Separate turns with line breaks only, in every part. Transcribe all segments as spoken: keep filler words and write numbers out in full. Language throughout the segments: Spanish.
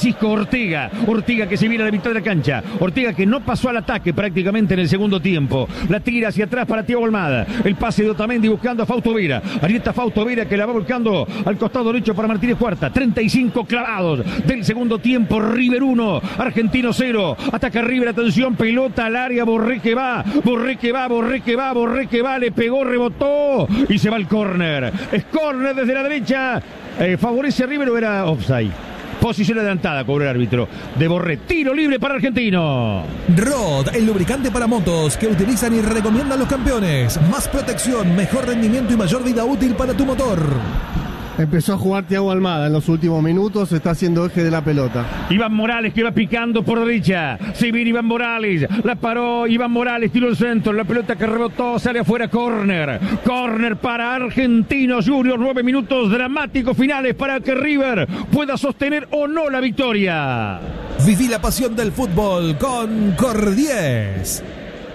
Francisco Ortega. Ortega que se viene a la mitad de la cancha. Ortega que no pasó al ataque prácticamente en el segundo tiempo. La tira hacia atrás para Thiago Almada. El pase de Otamendi buscando a Fausto Vera. Ahí está Fausto Vera que la va volcando al costado derecho para Martínez Cuarta. treinta y cinco clavados del segundo tiempo. River uno, Argentino cero. Ataca River, atención, pelota al área. Borré que va, Borré que va, Borré que va, Borré que va. Le pegó, rebotó y se va al córner. Es córner desde la derecha. Eh, ¿Favorece a River o era offside? Posición adelantada, cobró el árbitro de Borré. Tiro libre para Argentino.
Rod, el lubricante para motos que utilizan y recomiendan los campeones. Más protección, mejor rendimiento y mayor vida útil para tu motor.
Empezó a jugar Thiago Almada en los últimos minutos, está haciendo eje de la pelota.
Iván Morales que va picando por derecha. Se viene Iván Morales, la paró Iván Morales, tiró el centro, la pelota que rebotó, sale afuera, córner. Córner para Argentinos Juniors, nueve minutos dramáticos finales para que River pueda sostener o no la victoria.
Viví la pasión del fútbol con Cordies.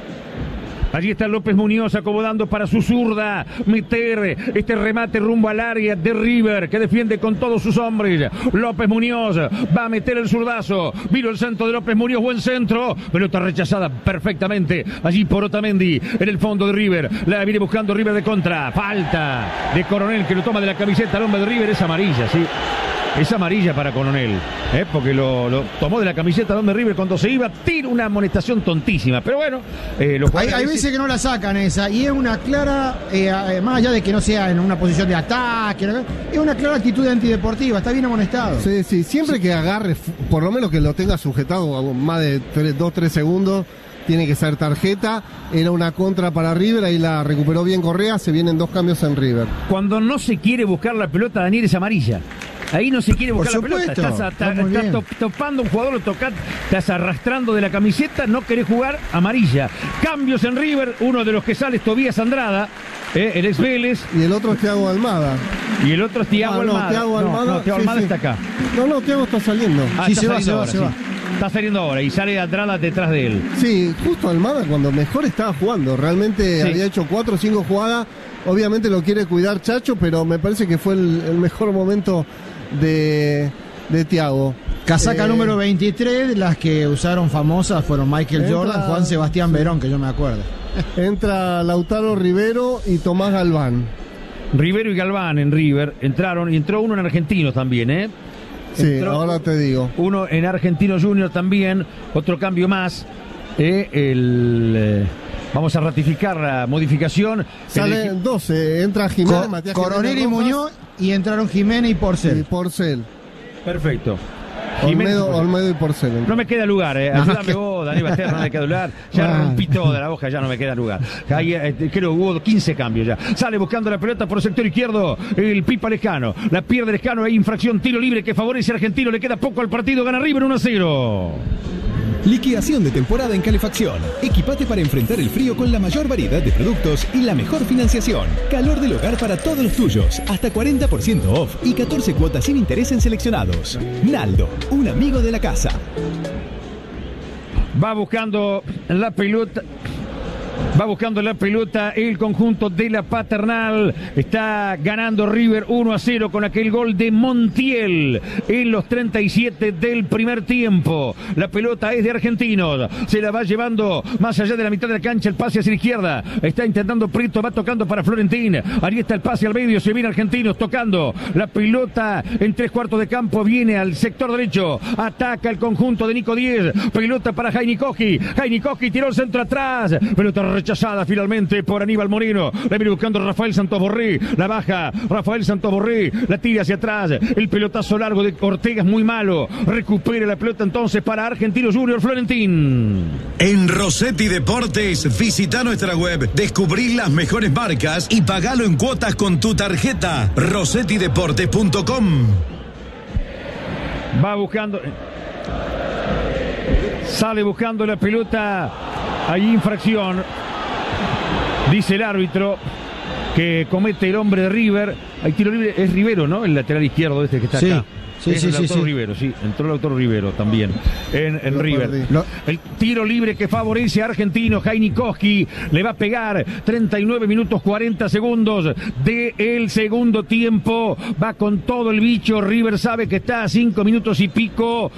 Allí está López Muñoz acomodando para su zurda meter este remate rumbo al área de River que defiende con todos sus hombres. López Muñoz va a meter el zurdazo. Vino el centro de López Muñoz, buen centro. Pelota rechazada perfectamente allí por Otamendi en el fondo de River. La viene buscando River de contra. Falta de Coronel que lo toma de la camiseta al hombre de River. Es amarilla, sí. Es amarilla para Coronel, ¿eh? Porque lo, lo tomó de la camiseta donde River cuando se iba. Tira una amonestación tontísima, pero bueno.
Eh, los hay, hay veces que no la sacan esa, y es una clara, eh, más allá de que no sea en una posición de ataque, es una clara actitud antideportiva, está bien amonestado.
Sí, sí, siempre que agarre, por lo menos que lo tenga sujetado más de dos, tres segundos, tiene que ser tarjeta. Era una contra para River, ahí la recuperó bien Correa, se vienen dos cambios en River.
Cuando no se quiere buscar la pelota, Daniel, es amarilla. Ahí no se quiere buscar la pelota. Estás, a, ta, estás to, topando un jugador, lo toca, estás arrastrando de la camiseta, no querés jugar, amarilla. Cambios en River, uno de los que sale es Tobías Andrada, eh, el ex Vélez.
Y el otro es Thiago Almada.
Y el otro es Thiago ah, Almada.
No, Thiago Almada,
no, no, Thiago Almada sí, sí. está acá.
No, no, Thiago está saliendo.
Ah,
sí,
está
se
saliendo
va, se va,
ahora,
se
sí.
va.
Está saliendo ahora y sale Andrada detrás de él.
Sí, justo Almada cuando mejor estaba jugando. Realmente sí. Había hecho cuatro o cinco jugadas. Obviamente lo quiere cuidar Chacho, pero me parece que fue el, el mejor momento de, de Thiago.
Casaca eh, número veintitrés, las que usaron famosas fueron Michael entra, Jordan, Juan Sebastián Verón, que yo me acuerdo.
Entra Lautaro Rivero y Tomás Galván.
Rivero y Galván en River entraron, y entró uno en Argentinos también, ¿eh?
Sí,
entró
ahora te digo.
Uno en Argentinos Juniors también, otro cambio más. Eh, el... Eh, Vamos a ratificar la modificación.
Sale el... doce, entra Jiménez,
Co
Matías
Coronel
Jiménez
y Muñoz, y entraron Jiménez y Porcel.
Y Porcel.
Perfecto.
Olmedo, Olmedo y Porcel.
No me queda lugar, eh. Ayúdame vos, Daniel Baster, no me queda lugar. Ya rompí toda la hoja, ya no me queda lugar. Ahí, eh, creo que hubo quince cambios ya. Sale buscando la pelota por el sector izquierdo el Pipa Lescano. La pierde Lescano, hay infracción, tiro libre que favorece a Argentino. Le queda poco al partido, gana River uno a cero.
Liquidación de temporada en calefacción. Equipate para enfrentar el frío con la mayor variedad de productos y la mejor financiación. Calor del hogar para todos los tuyos. Hasta cuarenta por ciento off y catorce cuotas sin interés en seleccionados. Naldo, un amigo de la casa.
Va buscando la pelota. Va buscando la pelota el conjunto de la Paternal. Está ganando River uno a cero con aquel gol de Montiel en los treinta y siete del primer tiempo. La pelota es de Argentinos. Se la va llevando más allá de la mitad de la cancha. El pase hacia la izquierda. Está intentando Prieto. Va tocando para Florentín. Ahí está el pase al medio. Se viene Argentinos tocando. La pelota en tres cuartos de campo. Viene al sector derecho. Ataca el conjunto de Nico Diez. Pelota para Jaini Koski. Jaini Koski tiró el centro atrás. Pelota rechazada finalmente por Aníbal Moreno. La viene buscando Rafael Santos Borré. La baja Rafael Santos Borré. La tira hacia atrás. El pelotazo largo de Ortega es muy malo. Recupera la pelota entonces para Argentinos Juniors. Florentín.
En Rossetti Deportes, visita nuestra web, descubrí las mejores marcas y pagalo en cuotas con tu tarjeta. rossetti deportes punto com.
Va buscando. Sale buscando la pelota. Hay infracción. Dice el árbitro que comete el hombre de River. Hay tiro libre. Es Rivero, ¿no? El lateral izquierdo este que está
sí.
acá.
Sí,
es
sí,
el
sí,
Lautaro
sí.
Rivero, sí, entró el Lautaro Rivero también en, en River. Lo... El tiro libre que favorece a Argentino, Jaini Koski, le va a pegar. Treinta y nueve minutos cuarenta segundos del segundo tiempo. Va con todo el bicho. River sabe que está a cinco minutos y pico